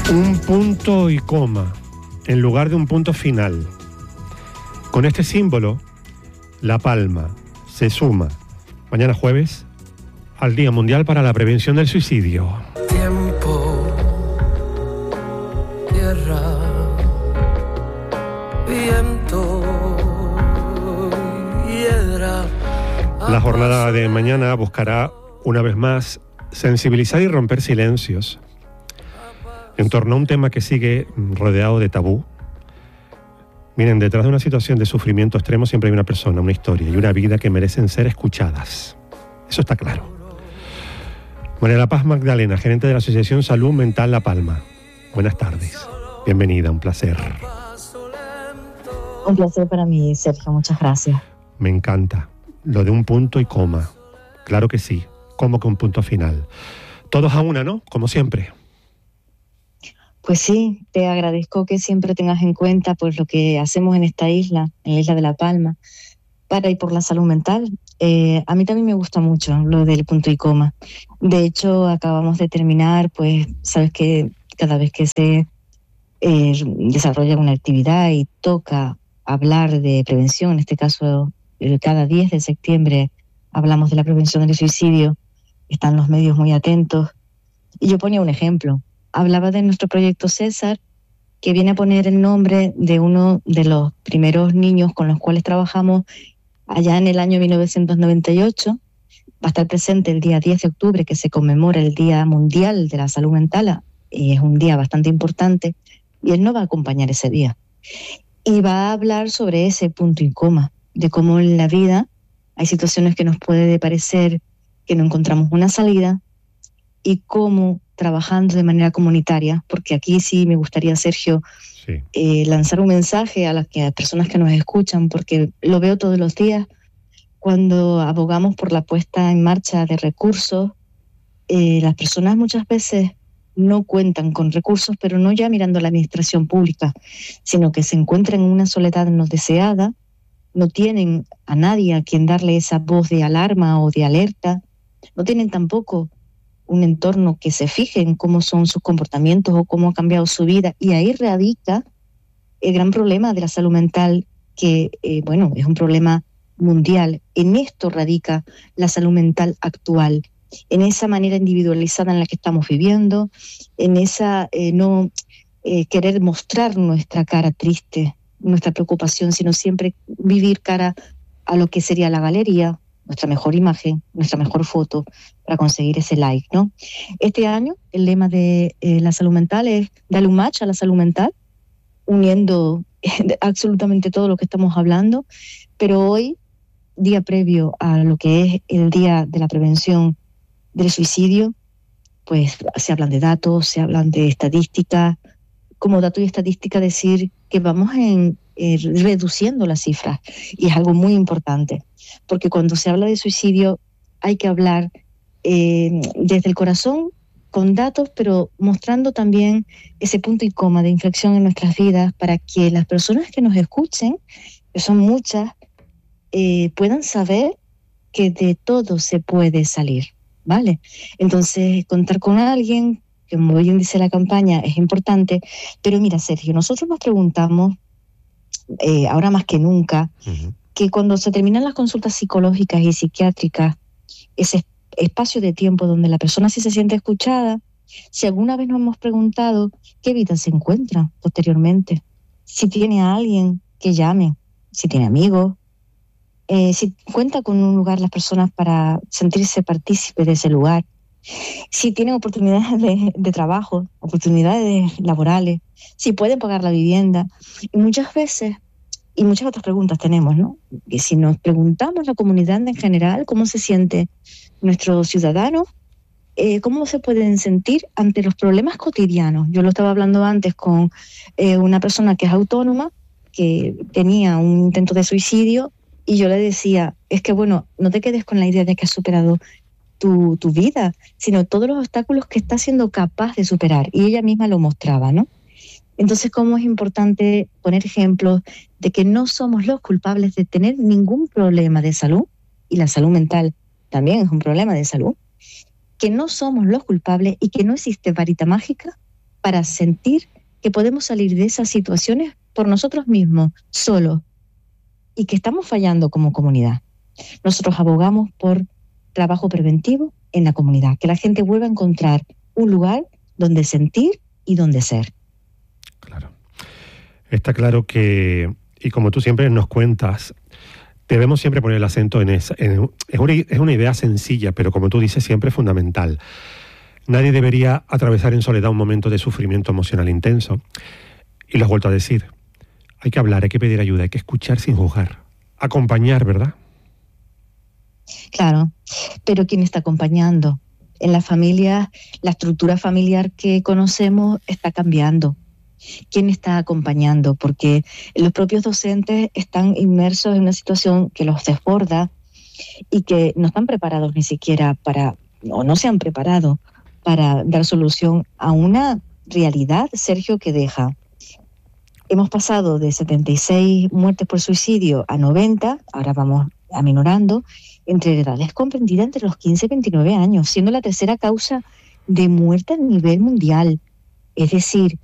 Un punto y coma en lugar de un punto final. Con este símbolo, La Palma se suma mañana jueves al Día Mundial para la Prevención del Suicidio. Tiempo, tierra, viento, hiedra. La jornada de mañana buscará, una vez más, sensibilizar y romper silencios en torno a un tema que sigue rodeado de tabú. Miren, detrás de una situación de sufrimiento extremo siempre hay una persona, una historia y una vida que merecen ser escuchadas. Eso está claro. María La Paz Magdalena, gerente de la Asociación Salud Mental La Palma. Buenas tardes. Bienvenida, un placer. Un placer para mí, Sergio. Muchas gracias. Me encanta. Lo de un punto y coma. Claro que sí. Como que un punto final. Todos a una, ¿no? Como siempre. Pues sí, te agradezco que siempre tengas en cuenta pues lo que hacemos en esta isla, en la isla de La Palma, para y por la salud mental. A mí también me gusta mucho lo del punto y coma. De hecho, acabamos de terminar, pues sabes que cada vez que se desarrolla una actividad y toca hablar de prevención, en este caso cada 10 de septiembre hablamos de la prevención del suicidio, están los medios muy atentos. Y yo ponía un ejemplo. Hablaba de nuestro proyecto César, que viene a poner el nombre de uno de los primeros niños con los cuales trabajamos allá en el año 1998. Va a estar presente el día 10 de octubre, que se conmemora el Día Mundial de la Salud Mental, y es un día bastante importante, y él nos va a acompañar ese día. Y va a hablar sobre ese punto y coma, de cómo en la vida hay situaciones que nos puede parecer que no encontramos una salida, y cómo trabajando de manera comunitaria, porque aquí sí me gustaría, Sergio, lanzar un mensaje a las personas que nos escuchan, porque lo veo todos los días cuando abogamos por la puesta en marcha de recursos. Las personas muchas veces no cuentan con recursos, pero no ya mirando a la administración pública, sino que se encuentran en una soledad no deseada, no tienen a nadie a quien darle esa voz de alarma o de alerta, no tienen tampoco un entorno que se fije en cómo son sus comportamientos o cómo ha cambiado su vida, y ahí radica el gran problema de la salud mental, que es un problema mundial. En esto radica la salud mental actual, en esa manera individualizada en la que estamos viviendo, en esa querer mostrar nuestra cara triste, nuestra preocupación, sino siempre vivir cara a lo que sería la galería, nuestra mejor imagen, nuestra mejor foto, para conseguir ese like, ¿no? Este año el lema de la salud mental es darle un match a la salud mental, uniendo absolutamente todo lo que estamos hablando, pero hoy, día previo a lo que es el Día de la Prevención del Suicidio, pues se hablan de datos, se hablan de estadísticas. Como dato y estadística, decir que vamos reduciendo las cifras, y es algo muy importante, porque cuando se habla de suicidio hay que hablar desde el corazón, con datos, pero mostrando también ese punto y coma de inflexión en nuestras vidas, para que las personas que nos escuchen, que son muchas, puedan saber que de todo se puede salir, ¿vale? Entonces, contar con alguien, que como bien dice la campaña, es importante. Pero mira, Sergio, nosotros nos preguntamos, ahora más que nunca, que cuando se terminan las consultas psicológicas y psiquiátricas, ese espacio de tiempo donde la persona sí se siente escuchada, si alguna vez nos hemos preguntado qué vida se encuentra posteriormente, si tiene a alguien que llame, si tiene amigos, si cuenta con un lugar las personas para sentirse partícipe de ese lugar, si tienen oportunidades de trabajo, oportunidades laborales, si pueden pagar la vivienda. Y muchas veces, y muchas otras preguntas tenemos, ¿no? Que si nos preguntamos la comunidad en general, cómo se siente nuestros ciudadanos, cómo se pueden sentir ante los problemas cotidianos. Yo lo estaba hablando antes con una persona que es autónoma, que tenía un intento de suicidio, y yo le decía, es que bueno, no te quedes con la idea de que has superado tu vida, sino todos los obstáculos que estás siendo capaz de superar. Y ella misma lo mostraba, ¿no? Entonces, cómo es importante poner ejemplos de que no somos los culpables de tener ningún problema de salud, y la salud mental también es un problema de salud, que no somos los culpables y que no existe varita mágica para sentir que podemos salir de esas situaciones por nosotros mismos, solos, y que estamos fallando como comunidad. Nosotros abogamos por trabajo preventivo en la comunidad, que la gente vuelva a encontrar un lugar donde sentir y donde ser. Claro. Está claro que, y como tú siempre nos cuentas, debemos siempre poner el acento en esa. Es una idea sencilla, pero como tú dices, siempre fundamental. Nadie debería atravesar en soledad un momento de sufrimiento emocional intenso. Y lo has vuelto a decir. Hay que hablar, hay que pedir ayuda, hay que escuchar sin juzgar. Acompañar, ¿verdad? Claro, pero ¿quién está acompañando? En la familia, la estructura familiar que conocemos está cambiando. ¿Quién está acompañando? Porque los propios docentes están inmersos en una situación que los desborda y que no están preparados ni siquiera o no se han preparado para dar solución a una realidad, Sergio, que deja. Hemos pasado de 76 muertes por suicidio a 90, ahora vamos aminorando, entre edades comprendidas entre los 15 y 29 años, siendo la tercera causa de muerte a nivel mundial. Es decir,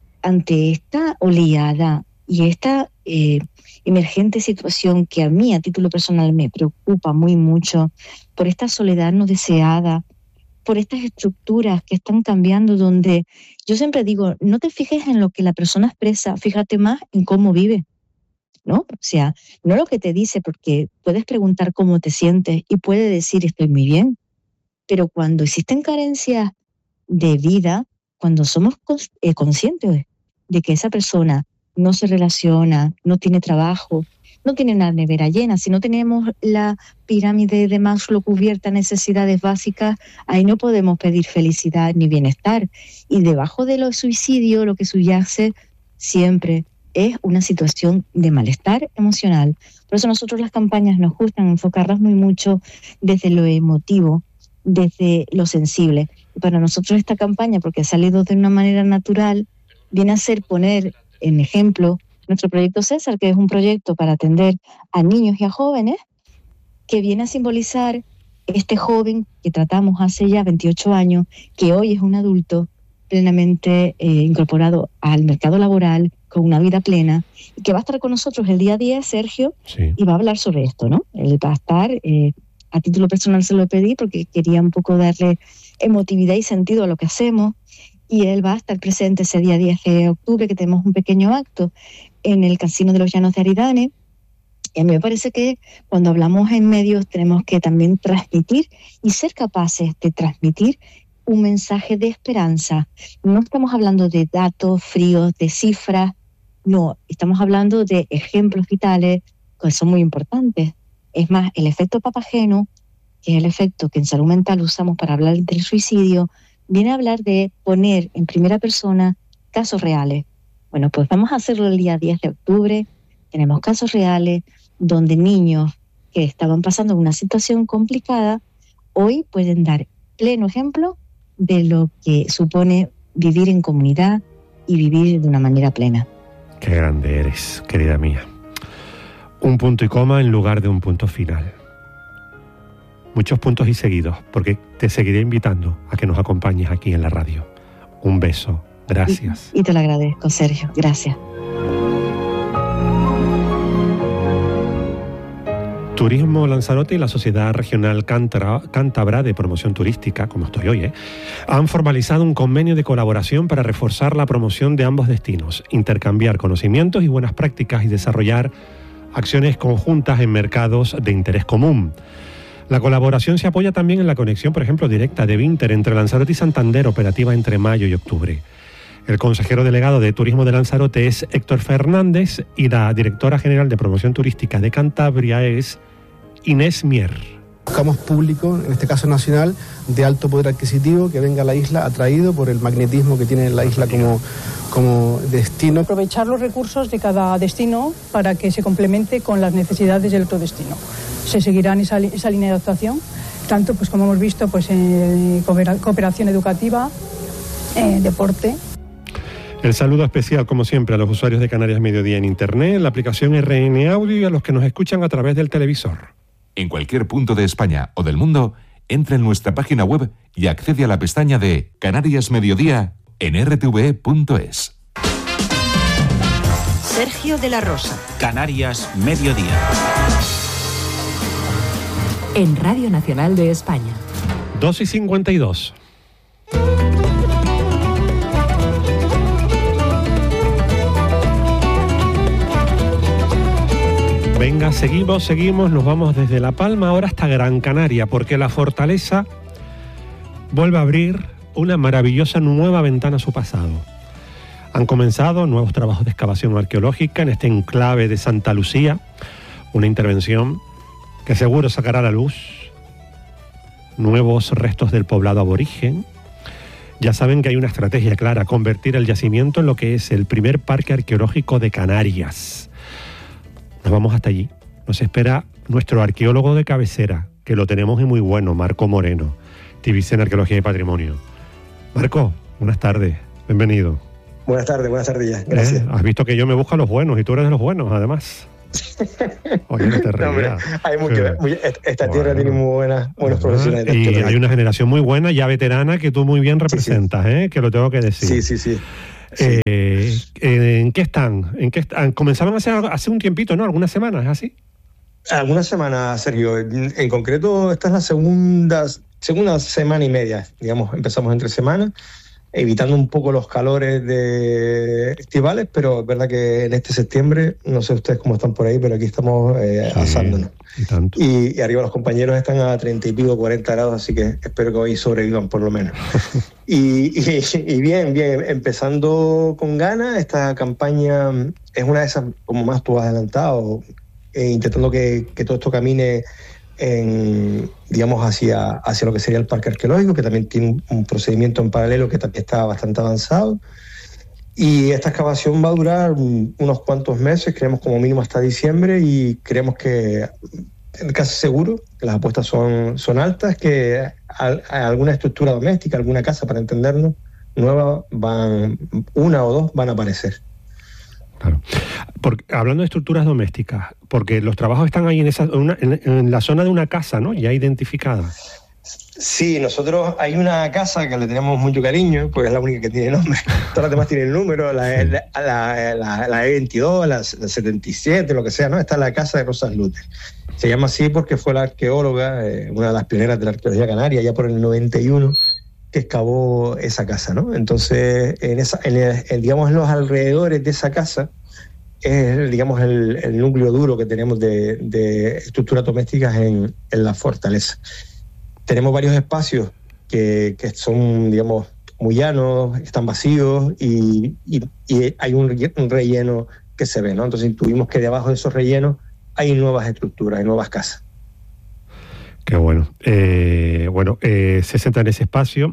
ante esta oleada y esta emergente situación que a mí, a título personal, me preocupa muy mucho, por esta soledad no deseada, por estas estructuras que están cambiando, donde yo siempre digo, no te fijes en lo que la persona expresa, fíjate más en cómo vive, ¿no? O sea, no lo que te dice, porque puedes preguntar cómo te sientes y puede decir estoy muy bien, pero cuando existen carencias de vida, cuando somos conscientes de que esa persona no se relaciona, no tiene trabajo, no tiene una nevera llena, si no tenemos la pirámide de Maslow cubierta, necesidades básicas, ahí no podemos pedir felicidad ni bienestar. Y debajo de los suicidios lo que subyace siempre es una situación de malestar emocional. Por eso nosotros las campañas nos gustan enfocarlas muy mucho desde lo emotivo, desde lo sensible. Y para nosotros esta campaña, porque ha salido de una manera natural, viene a ser poner en ejemplo nuestro proyecto César, que es un proyecto para atender a niños y a jóvenes, que viene a simbolizar este joven que tratamos hace ya 28 años, que hoy es un adulto plenamente incorporado al mercado laboral, con una vida plena, y que va a estar con nosotros el día 10, Sergio, sí, y va a hablar sobre esto, ¿no? Él va a estar, a título personal se lo pedí porque quería un poco darle emotividad y sentido a lo que hacemos, y él va a estar presente ese día 10 de octubre, que tenemos un pequeño acto en el Casino de los Llanos de Aridane. Y a mí me parece que cuando hablamos en medios tenemos que también transmitir y ser capaces de transmitir un mensaje de esperanza. No estamos hablando de datos fríos, de cifras, no, estamos hablando de ejemplos vitales que son muy importantes. Es más, el efecto Papageno, que es el efecto que en salud mental usamos para hablar del suicidio, viene a hablar de poner en primera persona casos reales. Bueno, pues vamos a hacerlo el día 10 de octubre. Tenemos casos reales donde niños que estaban pasando una situación complicada hoy pueden dar pleno ejemplo de lo que supone vivir en comunidad y vivir de una manera plena. Qué grande eres, querida mía. Un punto y coma en lugar de un punto final. Muchos puntos y seguidos, porque te seguiré invitando a que nos acompañes aquí en la radio. Un beso, gracias. Y te lo agradezco, Sergio, gracias. Turismo Lanzarote y la Sociedad Regional Cántabra de Promoción Turística, como estoy hoy, han formalizado un convenio de colaboración para reforzar la promoción de ambos destinos, intercambiar conocimientos y buenas prácticas y desarrollar acciones conjuntas en mercados de interés común. La colaboración se apoya también en la conexión, por ejemplo, directa de Vinter entre Lanzarote y Santander, operativa entre mayo y octubre. El consejero delegado de Turismo de Lanzarote es Héctor Fernández y la directora general de Promoción Turística de Cantabria es Inés Mier. Buscamos público, en este caso nacional, de alto poder adquisitivo que venga a la isla atraído por el magnetismo que tiene la isla como destino. Aprovechar los recursos de cada destino para que se complemente con las necesidades del otro destino. Se seguirá en esa línea de actuación, tanto pues como hemos visto pues en cooperación educativa, deporte. El saludo especial, como siempre, a los usuarios de Canarias Mediodía en Internet, la aplicación RN Audio y a los que nos escuchan a través del televisor. En cualquier punto de España o del mundo, entra en nuestra página web y accede a la pestaña de Canarias Mediodía en rtve.es. Sergio de la Rosa. Canarias, mediodía. En Radio Nacional de España. 2:52. Venga, seguimos, nos vamos desde La Palma ahora hasta Gran Canaria, porque la Fortaleza vuelve a abrir una maravillosa nueva ventana a su pasado. Han comenzado nuevos trabajos de excavación arqueológica en este enclave de Santa Lucía, una intervención que seguro sacará a la luz nuevos restos del poblado aborigen. Ya saben que hay una estrategia clara: convertir el yacimiento en lo que es el primer parque arqueológico de Canarias. Nos vamos hasta allí. Nos espera nuestro arqueólogo de cabecera, que lo tenemos y muy bueno, Marco Moreno, TVC en Arqueología y Patrimonio. Marco, buenas tardes, bienvenido. Buenas tardes ya, gracias. Has visto que yo me busco a los buenos y tú eres de los buenos, además. Oye, no te rías. Esta tierra tiene muy buenos profesionales de arqueología. Y hay una generación muy buena, ya veterana, que tú muy bien representas, sí. Que lo tengo que decir. Sí. ¿En qué están? Comenzaron hace un tiempito, ¿no? ¿Algunas semanas? ¿Es así? Algunas semanas, Sergio. En concreto, esta es la segunda semana y media. Digamos, empezamos entre semanas, evitando un poco los calores de estivales, pero es verdad que en este septiembre, no sé ustedes cómo están por ahí, pero aquí estamos asándonos. Y arriba los compañeros están a 30 y pico, 40 grados, así que espero que hoy sobrevivan por lo menos. y bien, empezando con ganas. Esta campaña es una de esas, como más tú has adelantado, intentando que todo esto camine digamos hacia lo que sería el parque arqueológico, que también tiene un procedimiento en paralelo que también está bastante avanzado. Y esta excavación va a durar unos cuantos meses, creemos como mínimo hasta diciembre, y creemos que casi seguro que las apuestas son altas, que alguna estructura doméstica, alguna casa, para entendernos, nueva, una o dos van a aparecer. Claro. Hablando de estructuras domésticas, porque los trabajos están ahí en la zona de una casa, ¿no? Ya identificada. Sí, nosotros hay una casa que le tenemos mucho cariño, porque es la única que tiene nombre. Todas las demás tienen número, la E22, la 77, lo que sea, ¿no? Esta es la casa de Rosas Luther. Se llama así porque fue la arqueóloga, una de las pioneras de la arqueología canaria, ya por el 91, que excavó esa casa, ¿no? Entonces, digamos, en los alrededores de esa casa es, digamos, el núcleo duro que tenemos de estructuras domésticas en la fortaleza. Tenemos varios espacios que son, digamos, muy llanos, están vacíos y hay un relleno que se ve, ¿no? Entonces intuimos que debajo de esos rellenos hay nuevas estructuras, hay nuevas casas. Qué bueno. Se centra en ese espacio.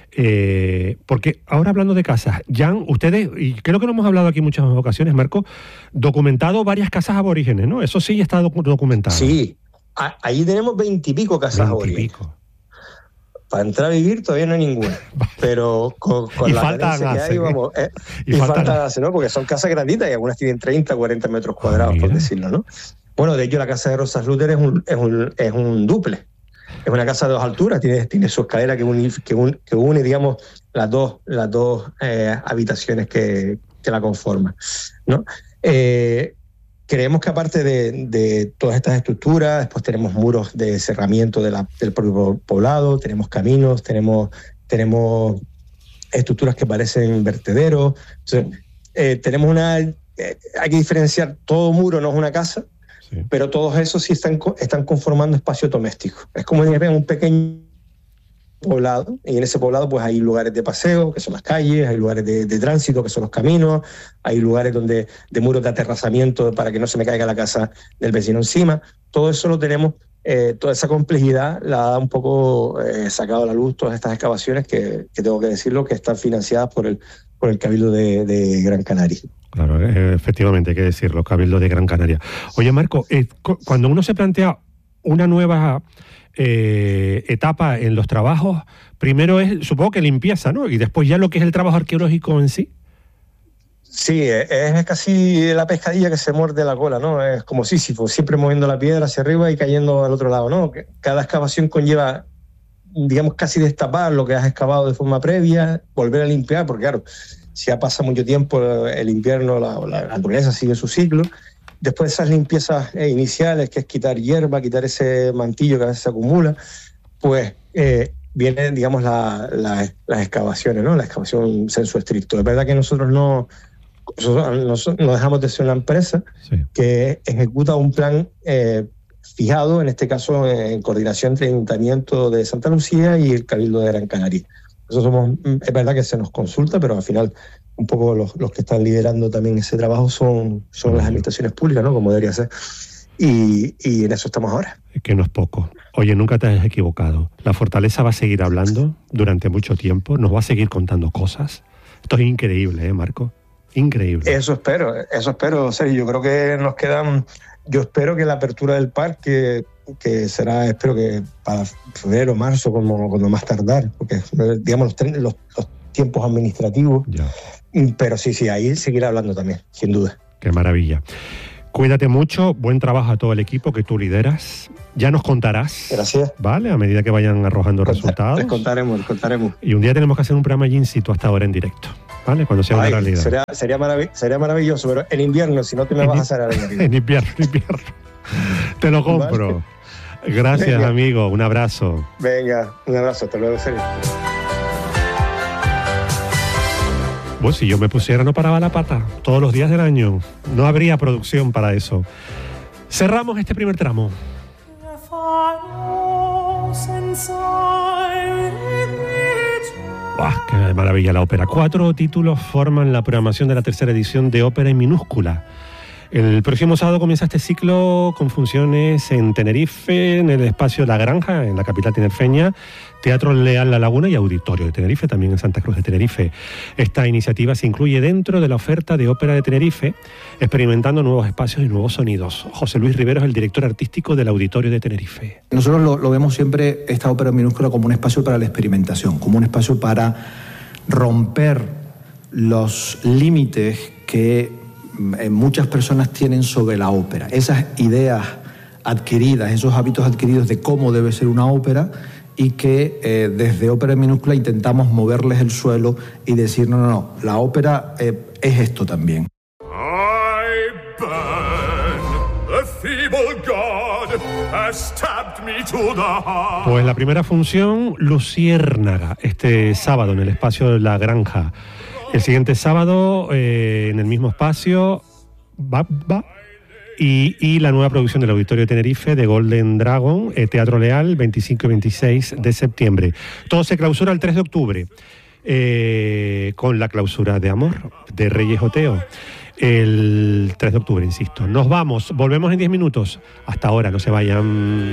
Porque ahora, hablando de casas, ya han ustedes, y creo que lo hemos hablado aquí en muchas ocasiones, Marco, documentado varias casas aborígenes, ¿no? Eso sí ya está documentado. Sí, allí tenemos 20 y pico casas aborígenes. Para entrar a vivir todavía no hay ninguna, pero con la carencia que hay, vamos, y falta hacer, ¿no? Porque son casas granditas y algunas tienen 30, 40 metros cuadrados, por decirlo, ¿no? Bueno, de hecho la casa de Rosas Luther es un duple. Es una casa de 2 alturas, tiene su escalera que une, digamos, las dos habitaciones que la conforman, ¿no? Creemos que aparte de todas estas estructuras, después tenemos muros de cerramiento del propio poblado, tenemos caminos, tenemos estructuras que parecen vertederos. Entonces, hay que diferenciar, todo muro no es una casa, sí, pero todos esos sí están conformando espacios domésticos. Es como un pequeño poblado, y en ese poblado pues hay lugares de paseo, que son las calles, hay lugares de tránsito, que son los caminos, hay lugares de muros de aterrazamiento para que no se me caiga la casa del vecino encima. Todo eso lo tenemos, toda esa complejidad la ha un poco sacado a la luz todas estas excavaciones que tengo que decirlo, que están financiadas por el Cabildo de Gran Canaria. Claro, efectivamente, hay que decirlo, Cabildo de Gran Canaria. Oye, Marco, cuando uno se plantea una nueva etapa en los trabajos, primero es, supongo que limpieza, ¿no? Y después ya lo que es el trabajo arqueológico en sí. Sí, es casi la pescadilla que se muerde la cola, ¿no? Es como Sísifo, siempre moviendo la piedra hacia arriba y cayendo al otro lado, ¿no? Cada excavación conlleva digamos, casi destapar lo que has excavado de forma previa, volver a limpiar, porque claro, si ya pasa mucho tiempo el invierno, la naturaleza sigue su ciclo. Después de esas limpiezas iniciales, que es quitar hierba, quitar ese mantillo que a veces se acumula, pues vienen, digamos, las excavaciones, ¿no? La excavación sensu estricto. Es verdad que nosotros no dejamos de ser una empresa que ejecuta un plan fijado, en este caso en coordinación entre el Ayuntamiento de Santa Lucía y el Cabildo de Gran Canaria. Nosotros es verdad que se nos consulta, pero al final un poco los que están liderando también ese trabajo son las administraciones públicas, ¿no? Como debería ser. Y en eso estamos ahora. Es que no es poco. Oye, nunca te has equivocado. La Fortaleza va a seguir hablando durante mucho tiempo, nos va a seguir contando cosas. Esto es increíble, Marco. Increíble. Eso espero, Sergio. Yo creo que nos quedan... Yo espero que la apertura del parque, que será, espero que para febrero o marzo, cuando más tardar, porque digamos los tiempos administrativos, pero sí, ahí seguirá hablando también, sin duda. Qué maravilla. Cuídate mucho, buen trabajo a todo el equipo que tú lideras. Ya nos contarás. Gracias. ¿Vale? A medida que vayan arrojando resultados. Les contaremos. Y un día tenemos que hacer un programa allí in situ, hasta ahora en directo. ¿Vale? Cuando sea una realidad. Sería maravilloso, pero en invierno, si no te me vas a hacer a en invierno. Te lo compro. Vale. Gracias, venga, amigo. Un abrazo. Venga, un abrazo. Hasta luego, Sergio. Pues si yo me pusiera no paraba la pata todos los días del año. No habría producción para eso. Cerramos este primer tramo. ¡Buah, qué maravilla la ópera! 4 títulos forman la programación de la tercera edición de Ópera en Minúscula. El próximo sábado comienza este ciclo con funciones en Tenerife, en el espacio La Granja, en la capital tinerfeña, Teatro Leal La Laguna y Auditorio de Tenerife, también en Santa Cruz de Tenerife. Esta iniciativa se incluye dentro de la oferta de ópera de Tenerife, experimentando nuevos espacios y nuevos sonidos. José Luis Rivero es el director artístico del Auditorio de Tenerife. Nosotros lo vemos siempre, esta ópera minúscula, como un espacio para la experimentación, como un espacio para romper los límites que muchas personas tienen sobre la ópera. Esas ideas adquiridas, esos hábitos adquiridos de cómo debe ser una ópera, y que desde Ópera en Minúscula intentamos moverles el suelo y decir, no, la ópera es esto también. Pues la primera función, Luciérnaga, este sábado en el espacio La Granja. El siguiente sábado, en el mismo espacio, y la nueva producción del Auditorio de Tenerife de Golden Dragon, Teatro Leal, 25 y 26 de septiembre. Todo se clausura el 3 de octubre, con la clausura de Amor, de Reyes Oteo. El 3 de octubre, insisto. Nos vamos, volvemos en 10 minutos. Hasta ahora, no se vayan.